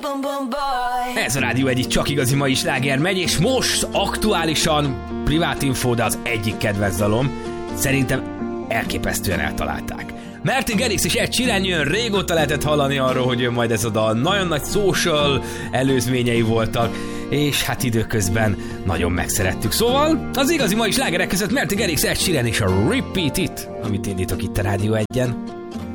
Ez a Rádió egyik csak igazi mai sláger megy, és most aktuálisan privát info, de az egyik kedvenc dalom. Szerintem elképesztően eltalálták. Martin Garrix és Ed Sheeran jön, régóta lehetett hallani arról, hogy jön majd ez a dal. Nagyon nagy social előzményei voltak, és hát időközben nagyon megszerettük. Szóval az igazi mai slágerek között Martin Garrix, Ed Sheeran és a Repeat It, amit indítok itt a Rádió 1-en.